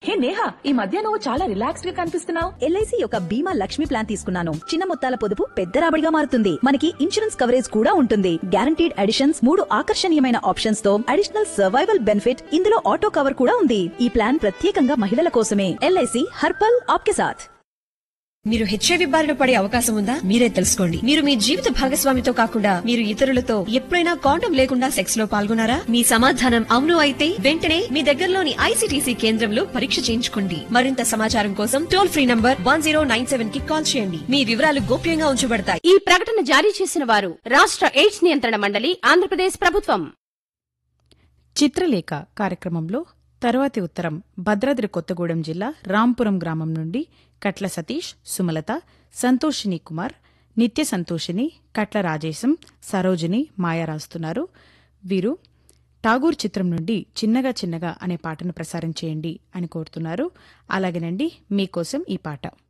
హే నేహా, ఈ మధ్య నువ్వు చాలా రిలాక్స్డ్ గా కనిపిస్తున్నావు. ఎల్ఐసి యొక్క బీమా లక్ష్మి ప్లాన్ తీసుకున్నాను. చిన్న మొత్తాల పొదుపు పెద్ద రాబడిగా మారుతుంది. మనకి ఇన్సూరెన్స్ కవరేజ్ కూడా ఉంటుంది. గ్యారంటీడ్ అడిషన్స్, 3 ఆకర్షణీయమైన ఆప్షన్స్ తో అడిషనల్ సర్వైవల్ బెనిఫిట్, ఇందులో ఆటో కవర్ కూడా ఉంది. ఈ ప్లాన్ ప్రత్యేకంగా మహిళల కోసమే. ఎల్ఐసి హర్పల్ ఆప్కే సాథ్. మీరు హెచ్ఐవి బారిన పడే అవకాశం ఉందా? మీరే తెలుసుకోండి. మీరు మీ జీవిత భాగస్వామితో కాకుండా మీరు ఇతరులతో ఎప్పుడైనా కాండం లేకుండా సెక్స్ లో పాల్గొన్నారా? మీ సమాధానం అవును అయితే వెంటనే మీ దగ్గరలోని ఐసీటీసీ కేంద్రంలో పరీక్ష చేయించుకోండి. మరింత సమాచారం కోసం టోల్ ఫ్రీ నంబర్ 1097 కి కాల్ చేయండి. మీ వివరాలు గోప్యంగా ఉంచబడతాయి. ఈ ప్రకటన జారీ చేసిన వారు రాష్ట్ర ఎయిడ్స్ నియంత్రణ మండలి, ఆంధ్రప్రదేశ్ ప్రభుత్వం. చిత్రలేఖ కార్యక్రమంలో తరువాతి ఉత్తరం భద్రాద్రి కొత్తగూడెం జిల్లా రాంపురం గ్రామం నుండి కట్ల సతీష్, సుమలత, సంతోషిని కుమార్, నిత్య సంతోషిని, కట్ల రాజేశం, సరోజిని, మాయ రాస్తున్నారు. వీరు ఠాగూర్ చిత్రం నుండి చిన్నగా చిన్నగా అనే పాటను ప్రసారం చేయండి అని కోరుతున్నారు. అలాగేనండి, మీకోసం ఈ పాట.